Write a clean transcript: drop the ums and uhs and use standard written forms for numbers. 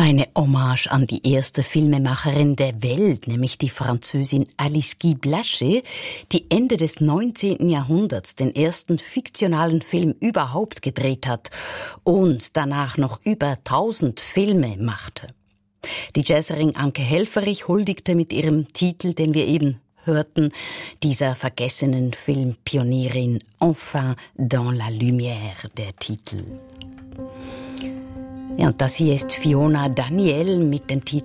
Eine Hommage an die erste Filmemacherin der Welt, nämlich die Französin Alice Guy Blaché, die Ende des 19. Jahrhunderts den ersten fiktionalen Film überhaupt gedreht hat und danach noch über 1000 Filme machte. Die Jazzerin Anke Helfferich huldigte mit ihrem Titel, den wir eben hörten, dieser vergessenen Filmpionierin Enfin dans la lumière, der Titel. Ja, und das hier ist Fiona Daniel mit dem Titel